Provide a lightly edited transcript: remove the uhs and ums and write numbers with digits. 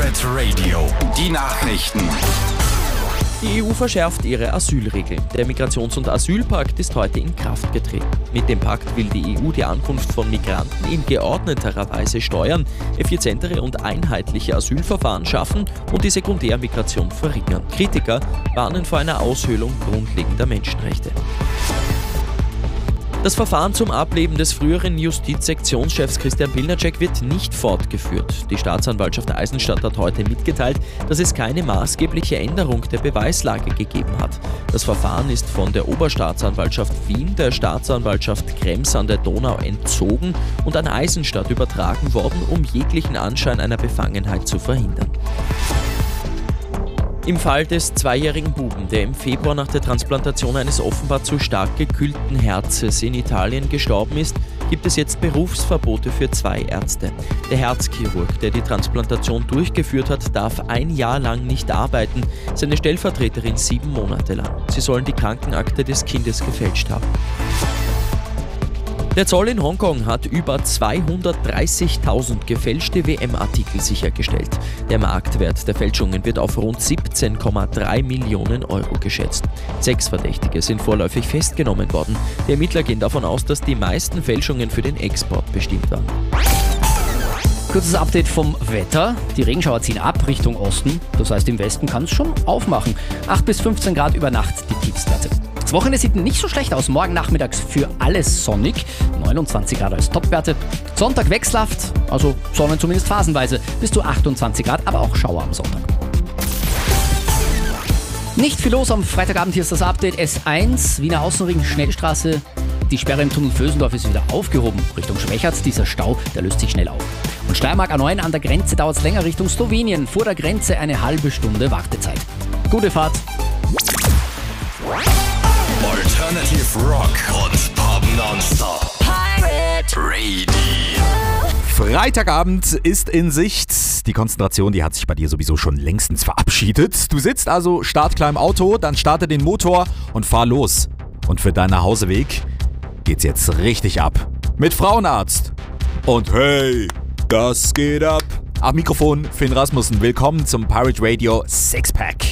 Pirate Radio, die Nachrichten. Die EU verschärft ihre Asylregeln. Der Migrations- und Asylpakt ist heute in Kraft getreten. Mit dem Pakt will die EU die Ankunft von Migranten in geordneterer Weise steuern, effizientere und einheitliche Asylverfahren schaffen und die Sekundärmigration verringern. Kritiker warnen vor einer Aushöhlung grundlegender Menschenrechte. Das Verfahren zum Ableben des früheren Justizsektionschefs Christian Pilnacek wird nicht fortgeführt. Die Staatsanwaltschaft Eisenstadt hat heute mitgeteilt, dass es keine maßgebliche Änderung der Beweislage gegeben hat. Das Verfahren ist von der Oberstaatsanwaltschaft Wien der Staatsanwaltschaft Krems an der Donau entzogen und an Eisenstadt übertragen worden, um jeglichen Anschein einer Befangenheit zu verhindern. Im Fall des 2-jährigen Buben, der im Februar nach der Transplantation eines offenbar zu stark gekühlten Herzes in Italien gestorben ist, gibt es jetzt Berufsverbote für 2 Ärzte. Der Herzchirurg, der die Transplantation durchgeführt hat, darf 1 Jahr lang nicht arbeiten, seine Stellvertreterin 7 Monate lang. Sie sollen die Krankenakte des Kindes gefälscht haben. Der Zoll in Hongkong hat über 230.000 gefälschte WM-Artikel sichergestellt. Der Marktwert der Fälschungen wird auf rund 17,3 Millionen Euro geschätzt. 6 Verdächtige sind vorläufig festgenommen worden. Die Ermittler gehen davon aus, dass die meisten Fälschungen für den Export bestimmt waren. Kurzes Update vom Wetter. Die Regenschauer ziehen ab Richtung Osten. Das heißt, im Westen kann es schon aufmachen. 8 bis 15 Grad über Nacht die Tiefstwerte. Das Wochenende sieht nicht so schlecht aus. Morgen nachmittags für alles sonnig. 29 Grad als Topwerte. Sonntag wechselhaft, also Sonnen zumindest phasenweise. Bis zu 28 Grad, aber auch Schauer am Sonntag. Nicht viel los am Freitagabend. Hier ist das Update. S1, Wiener Außenring, Schnellstraße. Die Sperre im Tunnel Vösendorf ist wieder aufgehoben. Richtung Schwächert, dieser Stau, der löst sich schnell auf. Und Steiermark A9 an der Grenze dauert es länger Richtung Slowenien. Vor der Grenze eine halbe Stunde Wartezeit. Gute Fahrt. Alternative Rock und Pop Nonstop. Pirate Radio. Freitagabend ist in Sicht. Die Konzentration, die hat sich bei dir sowieso schon längstens verabschiedet. Du sitzt also startklar im Auto, dann starte den Motor und fahr los. Und für deinen Nachhauseweg geht's jetzt richtig ab. Mit Frauenarzt. Und hey, das geht ab. Am Mikrofon Finn Rasmussen. Willkommen zum Pirate Radio Sixpack.